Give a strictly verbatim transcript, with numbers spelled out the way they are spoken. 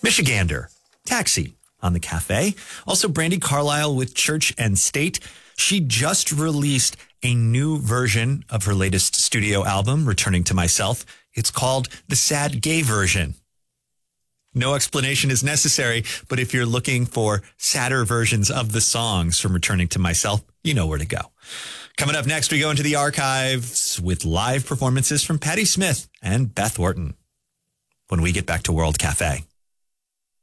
Michigander, Taxi on the Cafe. Also, Brandi Carlile with Church and State. She just released a new version of her latest studio album, Returning to Myself. It's called the Sad Gay Version. No explanation is necessary, but if you're looking for sadder versions of the songs from Returning to Myself, you know where to go. Coming up next, we go into the archives with live performances from Patti Smith and Beth Orton when we get back to World Cafe.